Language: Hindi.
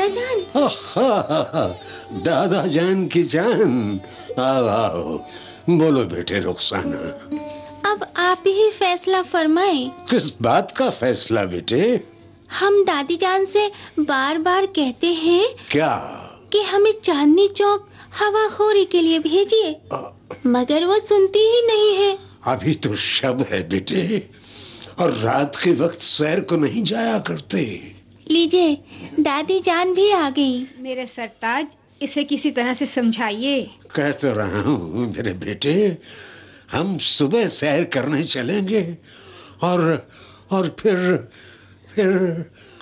दादा जान। दादा जान की जान, आओ आओ, बोलो बेटे रुखसाना। अब आप ही फैसला फरमाएं। किस बात का फैसला बेटे? हम दादी जान से बार बार कहते हैं क्या? कि हमें चांदनी चौक हवाखोरी के लिए भेजिए, मगर वो सुनती ही नहीं है। अभी तो शब है बेटे, और रात के वक्त सैर को नहीं जाया करते। लीजिए, दादी जान भी आ गई। मेरे सरताज, इसे किसी तरह से समझाइए। कह तो रहा हूँ मेरे बेटे, हम सुबह सैर करने चलेंगे और फिर